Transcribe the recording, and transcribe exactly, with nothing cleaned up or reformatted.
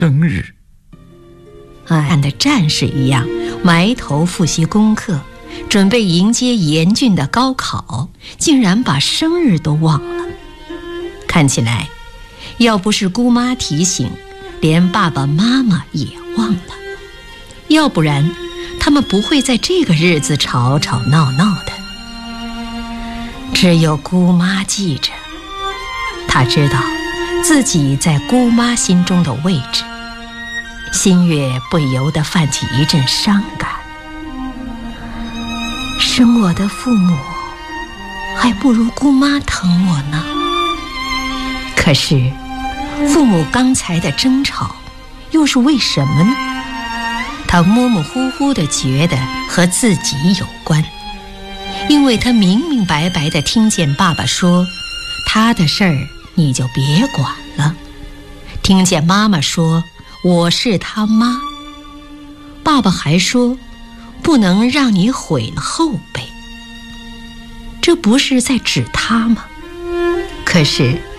生日。 看的战士一样埋头复习功课，准备迎接严峻的高考，竟然把生日都忘了。看起来要不是姑妈提醒，连爸爸妈妈也忘了，要不然他们不会在这个日子吵吵闹闹的。只有姑妈记着，她知道自己在姑妈心中的位置，心月不由得泛起一阵伤感。生我的父母还不如姑妈疼我呢。可是父母刚才的争吵又是为什么呢？他模模糊糊地觉得和自己有关，因为他明明白白地听见爸爸说，他的事儿你就别管了，听见妈妈说我是他妈，爸爸还说不能让你毁了后辈，这不是在指他吗？可是